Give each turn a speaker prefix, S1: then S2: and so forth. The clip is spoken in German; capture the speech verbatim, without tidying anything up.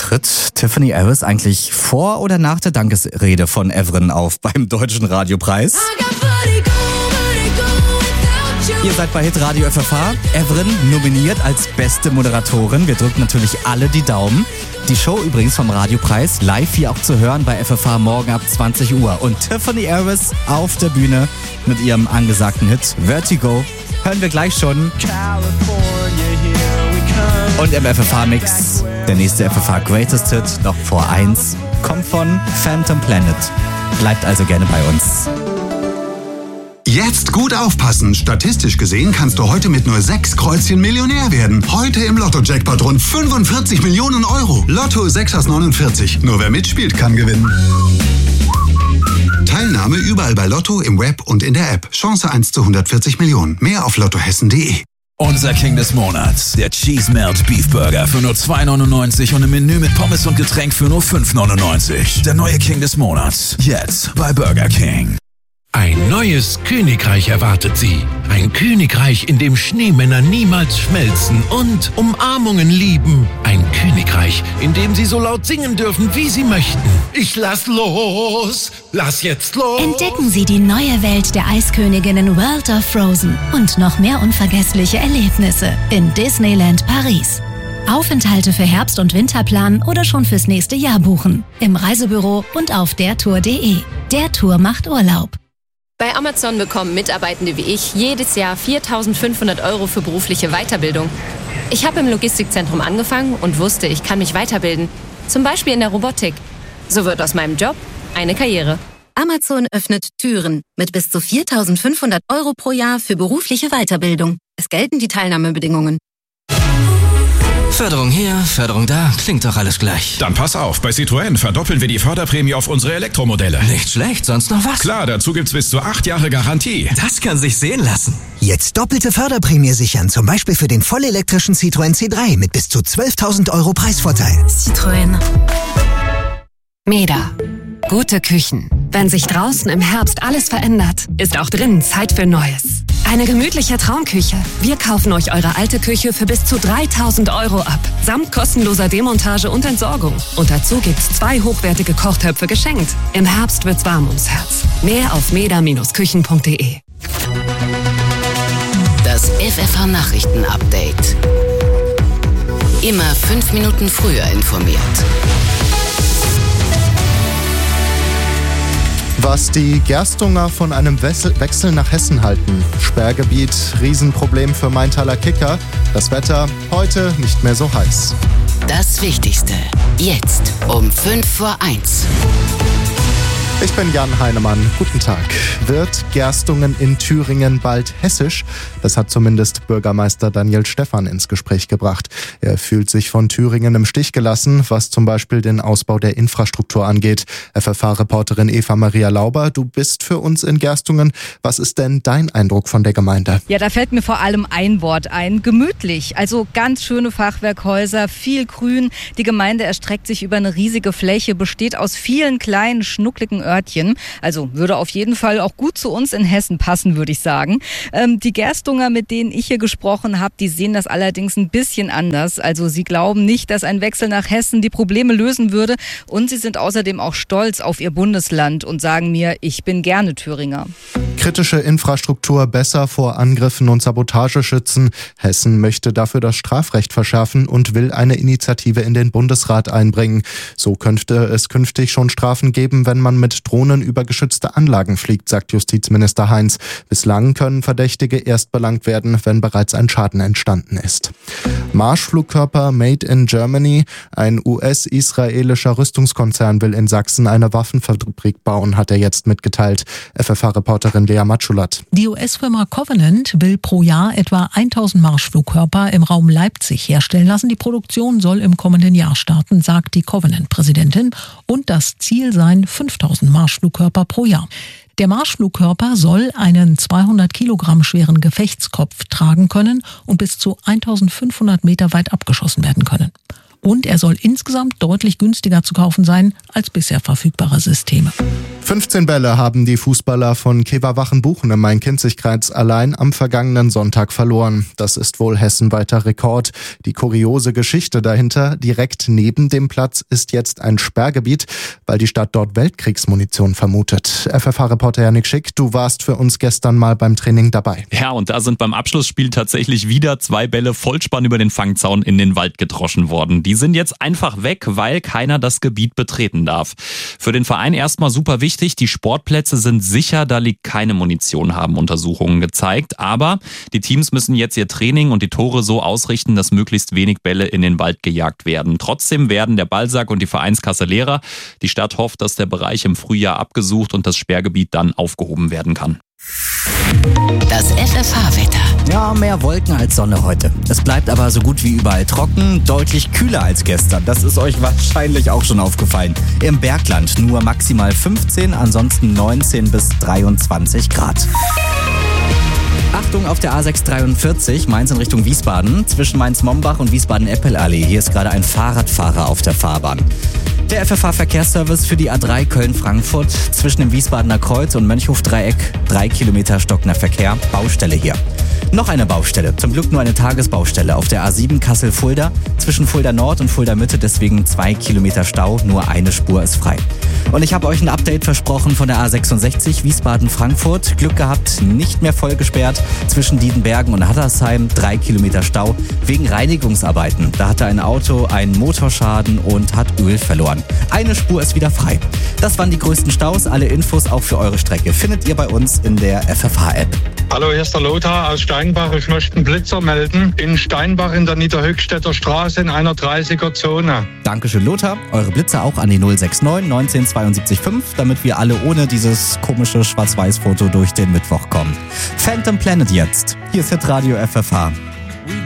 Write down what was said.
S1: Tritt Tiffany Harris eigentlich vor oder nach der Dankesrede von Evren auf beim Deutschen Radiopreis? Ihr seid bei Hitradio F F H. Evren nominiert als beste Moderatorin. Wir drücken natürlich alle die Daumen. Die Show übrigens vom Radiopreis live hier auch zu hören bei F F H morgen ab zwanzig Uhr. Und Tiffany Harris auf der Bühne mit ihrem angesagten Hit Vertigo. Hören wir gleich schon. Und im F F H-Mix, der nächste F F H Greatest Hit, noch vor eins, kommt von Phantom Planet. Bleibt also gerne bei uns.
S2: Jetzt gut aufpassen. Statistisch gesehen kannst du heute mit nur sechs Kreuzchen Millionär werden. Heute im Lotto-Jackpot rund fünfundvierzig Millionen Euro. Lotto sechs aus neunundvierzig. Nur wer mitspielt, kann gewinnen. Teilnahme überall bei Lotto, im Web und in der App. Chance eins zu hundertvierzig Millionen. Mehr auf lottohessen punkt de.
S3: Unser King des Monats, der Cheese Melt Beef Burger für nur zwei neunundneunzig und ein Menü mit Pommes und Getränk für nur fünf neunundneunzig. Der neue King des Monats, jetzt bei Burger King.
S4: Ein neues Königreich erwartet Sie. Ein Königreich, in dem Schneemänner niemals schmelzen und Umarmungen lieben. Ein Königreich, in dem Sie so laut singen dürfen, wie Sie möchten. Ich lass los, lass jetzt los.
S5: Entdecken Sie die neue Welt der Eisköniginnen World of Frozen und noch mehr unvergessliche Erlebnisse in Disneyland Paris. Aufenthalte für Herbst- und Winterplan oder schon fürs nächste Jahr buchen. Im Reisebüro und auf dertour punkt de. Der Tour macht Urlaub.
S6: Bei Amazon bekommen Mitarbeitende wie ich jedes Jahr viertausendfünfhundert Euro für berufliche Weiterbildung. Ich habe im Logistikzentrum angefangen und wusste, ich kann mich weiterbilden. Zum Beispiel in der Robotik. So wird aus meinem Job eine Karriere.
S5: Amazon öffnet Türen mit bis zu viertausendfünfhundert Euro pro Jahr für berufliche Weiterbildung. Es gelten die Teilnahmebedingungen.
S7: Förderung hier, Förderung da, klingt doch alles gleich.
S8: Dann pass auf, bei Citroën verdoppeln wir die Förderprämie auf unsere Elektromodelle.
S7: Nicht schlecht, sonst noch was?
S8: Klar, dazu gibt's bis zu acht Jahre Garantie.
S7: Das kann sich sehen lassen.
S9: Jetzt doppelte Förderprämie sichern, zum Beispiel für den vollelektrischen Citroën C drei mit bis zu zwölftausend Euro Preisvorteil.
S10: Citroën. Meda. Gute Küchen. Wenn sich draußen im Herbst alles verändert, ist auch drinnen Zeit für Neues. Eine gemütliche Traumküche. Wir kaufen euch eure alte Küche für bis zu dreitausend Euro ab. Samt kostenloser Demontage und Entsorgung. Und dazu gibt's zwei hochwertige Kochtöpfe geschenkt. Im Herbst wird's warm ums Herz. Mehr auf meda Bindestrich küchen punkt de.
S11: Das F F H-Nachrichten-Update. Immer fünf Minuten früher informiert.
S12: Was die Gerstunger von einem Wechsel nach Hessen halten. Sperrgebiet, Riesenproblem für Maintaler Kicker. Das Wetter heute nicht mehr so heiß.
S11: Das Wichtigste. Jetzt um fünf vor eins.
S12: Ich bin Jan Heinemann. Guten Tag. Wird Gerstungen in Thüringen bald hessisch? Das hat zumindest Bürgermeister Daniel Stephan ins Gespräch gebracht. Er fühlt sich von Thüringen im Stich gelassen, was zum Beispiel den Ausbau der Infrastruktur angeht. F F H-Reporterin Eva Maria Lauber, du bist für uns in Gerstungen. Was ist denn dein Eindruck von der Gemeinde?
S13: Ja, da fällt mir vor allem ein Wort ein. Gemütlich. Also ganz schöne Fachwerkhäuser, viel Grün. Die Gemeinde erstreckt sich über eine riesige Fläche, besteht aus vielen kleinen, schnuckligen Örtchen. Also würde auf jeden Fall auch gut zu uns in Hessen passen, würde ich sagen. Ähm, die Gerstunger, mit denen ich hier gesprochen habe, die sehen das allerdings ein bisschen anders. Also sie glauben nicht, dass ein Wechsel nach Hessen die Probleme lösen würde. Und sie sind außerdem auch stolz auf ihr Bundesland und sagen mir, ich bin gerne Thüringer.
S12: Kritische Infrastruktur besser vor Angriffen und Sabotage schützen. Hessen möchte dafür das Strafrecht verschärfen und will eine Initiative in den Bundesrat einbringen. So könnte es künftig schon Strafen geben, wenn man mit Drohnen über geschützte Anlagen fliegt, sagt Justizminister Heinz. Bislang können Verdächtige erst belangt werden, wenn bereits ein Schaden entstanden ist. Marschflugkörper made in Germany. Ein U S-israelischer Rüstungskonzern will in Sachsen eine Waffenfabrik bauen, hat er jetzt mitgeteilt. F F H-Reporterin Lea Matschulat.
S14: Die U S-Firma Covenant will pro Jahr etwa tausend Marschflugkörper im Raum Leipzig herstellen lassen. Die Produktion soll im kommenden Jahr starten, sagt die Covenant-Präsidentin. Und das Ziel seien fünftausend Marschflugkörper pro Jahr. Der Marschflugkörper soll einen zweihundert Kilogramm schweren Gefechtskopf tragen können und bis zu eintausendfünfhundert Meter weit abgeschossen werden können. Und er soll insgesamt deutlich günstiger zu kaufen sein als bisher verfügbare Systeme.
S12: fünfzehn Bälle haben die Fußballer von Keverwachen-Buchen im Main-Kinzig-Kreis allein am vergangenen Sonntag verloren. Das ist wohl hessenweiter Rekord. Die kuriose Geschichte dahinter: direkt neben dem Platz ist jetzt ein Sperrgebiet, weil die Stadt dort Weltkriegsmunition vermutet. F F H-Reporter Janik Schick, du warst für uns gestern mal beim Training dabei.
S15: Ja, und da sind beim Abschlussspiel tatsächlich wieder zwei Bälle Vollspann über den Fangzaun in den Wald gedroschen worden. Die sind jetzt einfach weg, weil keiner das Gebiet betreten darf. Für den Verein erstmal super wichtig. Die Sportplätze sind sicher, da liegt keine Munition, haben Untersuchungen gezeigt. Aber die Teams müssen jetzt ihr Training und die Tore so ausrichten, dass möglichst wenig Bälle in den Wald gejagt werden. Trotzdem werden der Ballsack und die Vereinskasse leerer. Die Stadt hofft, dass der Bereich im Frühjahr abgesucht und das Sperrgebiet dann aufgehoben werden kann.
S11: Das F F H-Wetter.
S1: Ja, mehr Wolken als Sonne heute. Es bleibt aber so gut wie überall trocken, deutlich kühler als gestern. Das ist euch wahrscheinlich auch schon aufgefallen. Im Bergland nur maximal fünfzehn, ansonsten neunzehn bis dreiundzwanzig Grad. Achtung auf der A sechs dreiundvierzig, Mainz in Richtung Wiesbaden. Zwischen Mainz-Mombach und Wiesbaden-Eppelallee. Hier ist gerade ein Fahrradfahrer auf der Fahrbahn. Der F F H-Verkehrsservice für die A drei Köln-Frankfurt zwischen dem Wiesbadener Kreuz und Mönchhof-Dreieck. Drei Kilometer stockender Verkehr. Baustelle hier. Noch eine Baustelle, zum Glück nur eine Tagesbaustelle auf der A sieben Kassel-Fulda, zwischen Fulda Nord und Fulda Mitte, deswegen zwei Kilometer Stau, nur eine Spur ist frei. Und ich habe euch ein Update versprochen von der A sechsundsechzig Wiesbaden-Frankfurt. Glück gehabt, nicht mehr voll gesperrt, zwischen Diedenbergen und Hattersheim, drei Kilometer Stau, wegen Reinigungsarbeiten. Da hatte ein Auto einen Motorschaden und hat Öl verloren. Eine Spur ist wieder frei. Das waren die größten Staus, alle Infos auch für eure Strecke findet ihr bei uns in der F F H-App.
S16: Hallo, hier ist der Lothar aus Steinbach. Ich möchte einen Blitzer melden. In Steinbach in der Niederhöchstädter Straße in einer dreißiger Zone.
S1: Dankeschön, Lothar. Eure Blitzer auch an die null sechs neun neunzehn zweiundsiebzig fünf, damit wir alle ohne dieses komische Schwarz-Weiß-Foto durch den Mittwoch kommen. Phantom Planet jetzt. Hier ist Hitradio F F H.